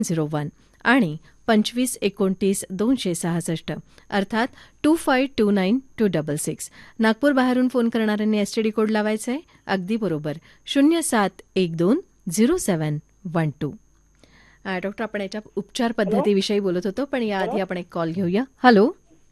01 आणि 2529 266 अर्थात 2529 नागपूर बाहेरून फोन करणाऱ्यांनी STD कोड लावायचा आहे. अगदी बरोबर 07120712. डॉक्टर, आपण याच्या उपचार पद्धतीविषयी बोलत होतो, पण याआधी आपण एक कॉल घेऊया. हॅलो.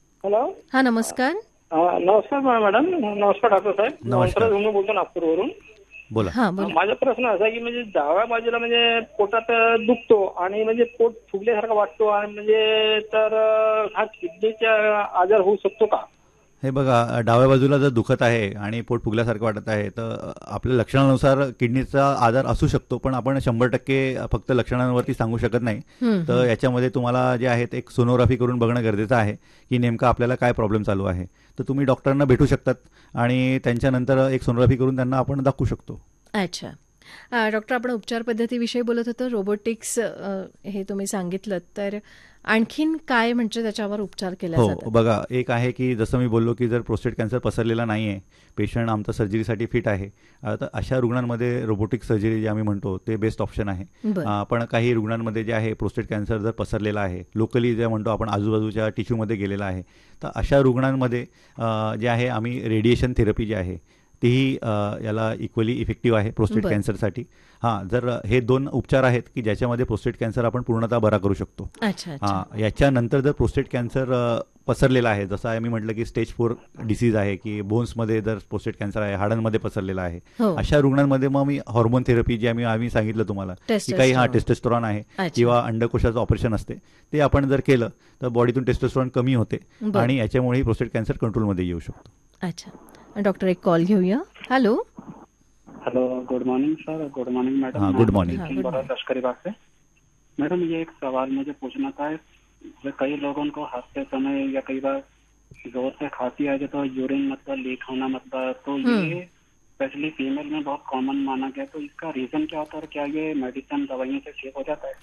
हा, नमस्कार. नमस्कार मॅडम. नमस्कार डॉक्टर साहेब. नमस्कार. बोलतो नागपूरवरून. बोला. हा, बोला. माझा प्रश्न असा आहे की म्हणजे डाव्या बाजूला म्हणजे पोटात दुखतो आणि म्हणजे पोट फुगल्यासारखा वाटतो आणि म्हणजे तर हा किडनीचा आजार होऊ शकतो का? हे बघा, डाव्या बाजूला जर दुखत आहे आणि पोट फुगल्यासारखं वाटत आहे तर आपल्या लक्षणानुसार किडनीचा आजार असू शकतो, पण आपण 100% फक्त लक्षणांवरती सांगू शकत नाही. तर याच्यामध्ये तुम्हाला जे आहेत एक सोनोग्राफी करून बघणं गरजेचं आहे की नेमका आपल्याला काय प्रॉब्लेम चालू आहे. तर तुम्ही डॉक्टरांना भेटू शकतात आणि त्यांच्यानंतर एक सोनोग्राफी करून त्यांना आपण दाखवू शकतो. अच्छा. डॉक्टर, आपण उपचार पद्धतीविषयी बोलत होतो. रोबोटिक्स हे तुम्ही सांगितलं, तर आणखीन काय म्हणजे त्याच्यावर उपचार केला जातो? हो, बघा, एक आहे की जसं मी बोललो की जर प्रोस्टेट कॅन्सर पसरलेला नाही आहे, पेशंट आमचा सर्जरीसाठी फिट आहे, तर अशा रुग्णांमध्ये रोबोटिक सर्जरी जे आम्ही म्हणतो ते बेस्ट ऑप्शन आहे. पण काही रुग्णांमध्ये जे आहे प्रोस्टेट कॅन्सर जर पसरलेला आहे, लोकली जे म्हणतो आपण आजूबाजूच्या टिश्यूमध्ये गेलेला आहे, तर अशा रुग्णांमध्ये जे आहे आम्ही रेडिएशन थेरपी जी आहे तीही याला इक्वली इफेक्टिव्ह आहे प्रोस्टेट कॅन्सरसाठी. हां, जर हे 2 उपचार आहेत की ज्याच्यामध्ये प्रोस्टेट कॅन्सर आपण पूर्णतः बरा करू शकतो. हां, याच्यानंतर जर प्रोस्टेट कॅन्सर पसरलेला आहे, जसं आहे मी म्हटलं की स्टेज 4 डिसीज आहे की बोन्समध्ये जर प्रोस्टेट कॅन्सर आहे, हाडांमध्ये पसरलेला आहे, अशा रुग्णांमध्ये मग मी हॉर्मोन थेरपी जी आम्ही सांगितलं तुम्हाला की काही टेस्टोस्टेरॉन आहे किंवा अंडकोशाचं ऑपरेशन असते, ते आपण जर केलं तर बॉडीतून टेस्टोस्टेरॉन कमी होते आणि याच्यामुळेही प्रोस्टेट कॅन्सर कंट्रोलमध्ये येऊ शकतो. अच्छा. डॉक्टर, एक कॉल घेऊया. Hello. Hello, good morning sir. Good morning madam. हाँ, गुड मॉर्निंग. लश्करी बाग से मैडम, ये एक सवाल मुझे पूछना था. कई लोगों को हंसते समय या कई बार जोर से खांसी आ जाए तो यूरिन मतलब लीक होना मतलब, तो ये स्पेशली फीमेल में बहुत कॉमन माना गया, तो इसका रीजन क्या होता है और क्या ये मेडिसिन दवाइयों से ठीक हो जाता है?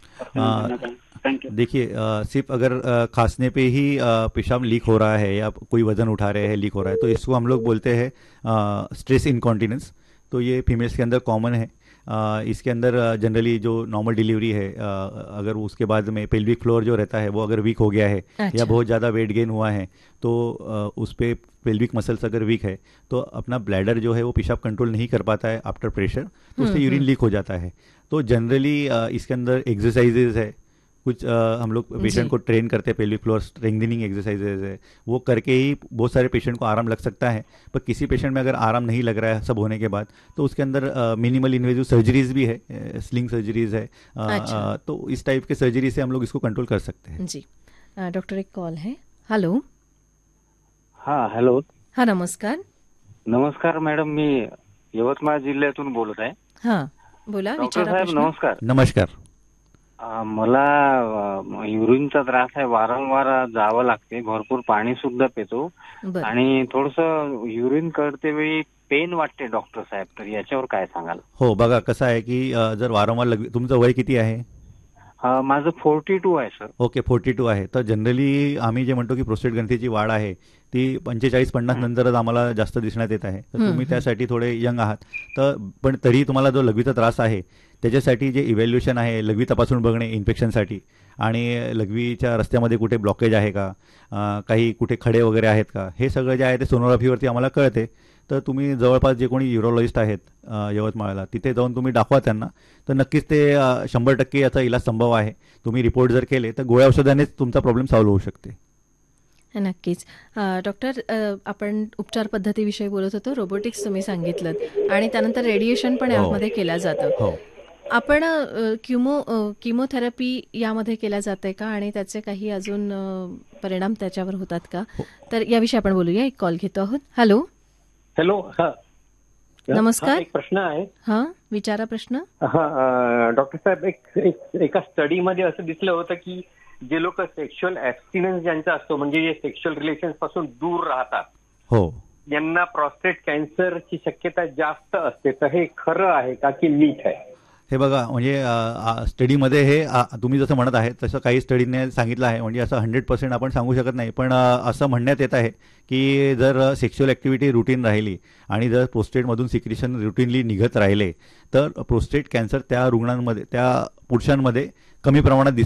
Thank you. देखिए, सिर्फ अगर खांसने पे ही पेशाब लीक हो रहा है या कोई वजन उठा रहे हैं लीक हो रहा है, तो इसको हम लोग बोलते हैं स्ट्रेस इनकॉन्टिनेंस. तो ये फीमेल्स के अंदर कॉमन है. इसके अंदर जनरली जो नॉर्मल डिलीवरी है, अगर उसके बाद में पेल्विक फ्लोर जो रहता है वो अगर वीक हो गया है या बहुत ज़्यादा वेट गेन हुआ है, तो उस पर पेल्विक मसल्स अगर वीक है तो अपना ब्लैडर जो है वो पेशाब कंट्रोल नहीं कर पाता है आफ्टर प्रेशर, तो उससे यूरिन लीक हो जाता है. तो जनरली इसके अंदर एक्सरसाइजेज है, कुछ हम लोग पेशेंट को ट्रेन करते हैं, पेल्विक फ्लोर स्ट्रेंथनिंग एक्सरसाइजेज है, वो करके ही बहुत सारे पेशेंट को आराम लग सकता है. पर किसी पेशेंट में अगर आराम नहीं लग रहा है सब होने के बाद, तो उसके अंदर मिनिमल इन्वेजिव सर्जरीज भी है, स्लिंग सर्जरीज है. तो इस टाइप के सर्जरी से हम लोग इसको कंट्रोल कर सकते हैं. जी. डॉक्टर, एक कॉल है. हॅलो. हा, हॅलो. हा, नमस्कार. नमस्कार मॅडम, मी यवतमाळ जिल्ह्यातून बोलत आहे. हा, बोला. डॉक्टर साहेब नमस्कार. नमस्कार. मला युरिनचा त्रास आहे, वारंवार जावं लागते, भरपूर पाणी सुद्धा पितो आणि थोडंसं युरिन करते वेळी पेन वाटते डॉक्टर साहेब, तर याच्यावर काय सांगाल? हो, बघा कसं आहे की जर वारंवार तुमचं वय किती आहे? माझं 42 आहे सर. ओके, 42 आहे. तर जनरली आम्ही जे म्हणतो की प्रोस्टेट ग्रंथीची वाढ आहे ती 45-50 नंतरच आम्हाला जास्त दिसण्यात येत आहे. तर तुम्ही त्यासाठी थोडे यंग आहात, तर पण तरी तुम्हाला जो लघवीचा त्रास आहे त्याच्यासाठी जे इव्हॅल्युएशन आहे, लघवी तपासून बघणे इन्फेक्शनसाठी, आणि लघवीच्या रस्त्यामध्ये कुठे ब्लॉकेज आहे का, काही कुठे खडे वगैरे आहेत का, हे सगळं जे आहे ते सोनोग्राफीवरती आम्हाला कळते. तर तुम्ही जवळपास जे कोणी युरोलॉजिस्ट आहेत यवतमाळला, तिथे जाऊन तुम्ही दाखवा त्यांना, तर नक्कीच ते 100% याचा इलाज संभव आहे. तुम्ही रिपोर्ट जर केले तर गोळ्या औषधानेच तुमचा प्रॉब्लेम सॉल्व्ह होऊ शकते. नक्कीच. डॉक्टर, आपण उपचार पद्धतीविषयी बोलत होतो. रोबोटिक्स तुम्ही सांगितलं आणि त्यानंतर रेडिएशन पण यामध्ये केलं जातं. आपण किमोथेरपी यामध्ये केल्या जाते का आणि त्याचे काही अजून परिणाम त्याच्यावर होतात का? तर याविषयी आपण बोलूया. एक कॉल घेतो आहोत. हॅलो. हॅलो. हा, नमस्कार. एक प्रश्न आहे. हा, विचारा प्रश्न. हा, डॉक्टर साहेब, एका स्टडीमध्ये असं दिसलं होतं की जे लोक सेक्शुअल ऍब्स्टिनन्स ज्यांचा असतो, म्हणजे जे सेक्शुअल रिलेशन पासून दूर राहतात, हो, यांना प्रोस्टेट कॅन्सरची शक्यता जास्त असते. तर हे खरं आहे का की मीठ आहे? हे बघा, म्हणजे स्टडीमध्ये हे तुम्ही जसं म्हणत आहे तसं काही स्टडीने सांगितलं आहे, म्हणजे असं 100% आपण सांगू शकत नाही, पण असं म्हणण्यात येत आहे की जर सेक्शुअल ॲक्टिव्हिटी रुटीन राहिली आणि जर प्रोस्टेटमधून सिक्रेशन रुटीनली निघत राहिले तर प्रोस्टेट कॅन्सर त्या रुग्णांमध्ये, त्या पुरुषांमध्ये कमी प्रमाणात